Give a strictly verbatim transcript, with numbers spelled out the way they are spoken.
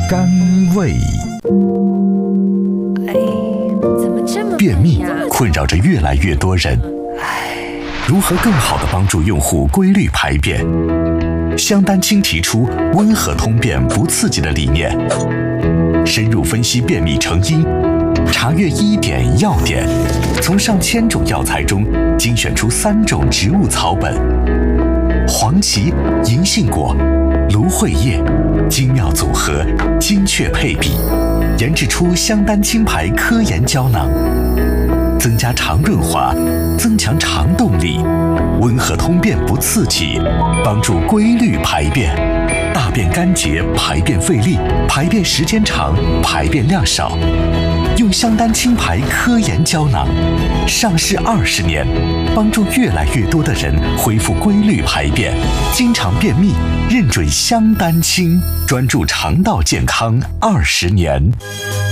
甘味。 哎，怎么这么便秘困扰着越来越多人，如何更好地帮助用户规律排便？香丹青提出温和通便不刺激的理念，深入分析便秘成因，查阅医典药典，从上千种药材中精选出三种植物草本：黄芪、银杏果、芦荟叶，精妙组合，精确配比，研制出香丹青牌科研胶囊，增加肠润滑，增强肠动力，温和通便不刺激，帮助规律排便，大便干结，排便费力，排便时间长，排便量少。用香丹青牌科研胶囊，上市二十年，帮助越来越多的人恢复规律排便。经常便秘，认准香丹青，专注肠道健康二十年。